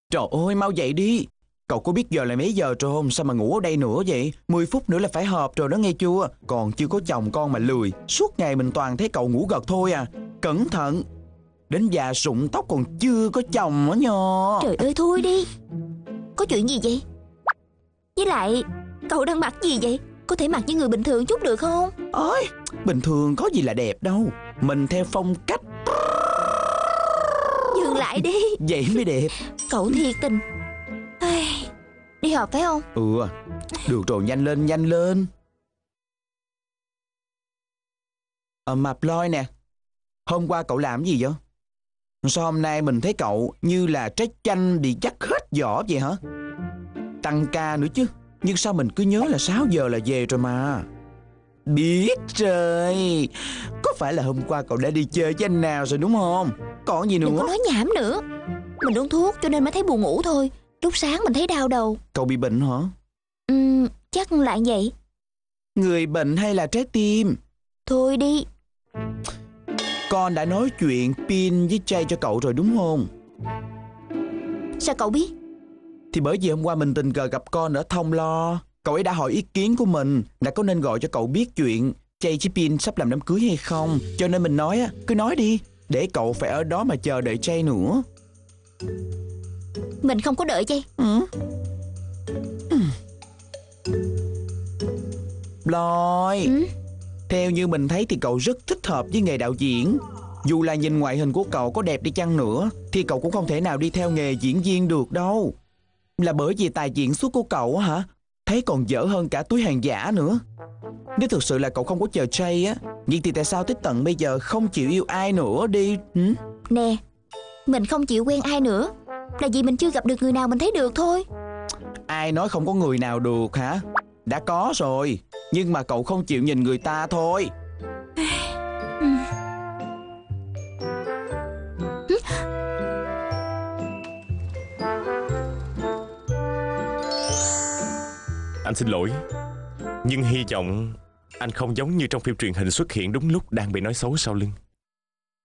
Trời ơi, mau dậy đi. Cậu có biết giờ là mấy giờ rồi không? Sao mà ngủ ở đây nữa vậy? 10 phút nữa là phải họp rồi đó nghe chưa? Còn chưa có chồng con mà lười. Suốt ngày mình toàn thấy cậu ngủ gật thôi à. Cẩn thận. Đến già sụng tóc còn chưa có chồng nữa nha. Trời ơi thôi đi. Có chuyện gì vậy? Với lại cậu đang mặc gì vậy? Có thể mặc như người bình thường chút được không? Ôi, bình thường có gì là đẹp đâu. Mình theo phong cách. Dừng lại đi. Vậy mới đẹp. Cậu thiệt tình. Đi họp phải không? Ừ, được rồi, nhanh lên, nhanh lên. Mà Ploy nè, hôm qua cậu làm gì vậy? Sao hôm nay mình thấy cậu như là trái chanh bị chắc hết vỏ vậy hả? Tăng ca nữa chứ. Nhưng sao mình cứ nhớ là 6 giờ là về rồi mà. Biết rồi. Có phải là hôm qua cậu đã đi chơi với anh nào rồi đúng không? Còn gì nữa? Đừng có nói nhảm nữa. Mình uống thuốc cho nên mới thấy buồn ngủ thôi. Lúc sáng mình thấy đau đầu. Cậu bị bệnh hả? Chắc lại vậy. Người bệnh hay là trái tim? Thôi đi. Con đã nói chuyện pin với Jay cho cậu rồi đúng không? Sao cậu biết? Thì bởi vì hôm qua mình tình cờ gặp con ở Thông Lo. Cậu ấy đã hỏi ý kiến của mình là có nên gọi cho cậu biết chuyện Jay với Pin sắp làm đám cưới hay không. Cho nên mình nói á, cứ nói đi, để cậu phải ở đó mà chờ đợi Jay nữa. Mình không có đợi Jay. Lôi, theo như mình thấy thì cậu rất thích hợp với nghề đạo diễn. Dù là nhìn ngoại hình của cậu có đẹp đi chăng nữa thì cậu cũng không thể nào đi theo nghề diễn viên được đâu. Là bởi vì tài diễn xuất của cậu hả? Thấy còn dở hơn cả túi hàng giả nữa. Nếu thực sự là cậu không có chờ Jay á, vậy thì tại sao tới tận bây giờ không chịu yêu ai nữa đi? Nè, mình không chịu quen ai nữa là vì mình chưa gặp được người nào mình thấy được thôi. Ai nói không có người nào được hả? Đã có rồi, nhưng mà cậu không chịu nhìn người ta thôi. Anh xin lỗi, nhưng hy vọng anh không giống như trong phim truyền hình xuất hiện đúng lúc đang bị nói xấu sau lưng.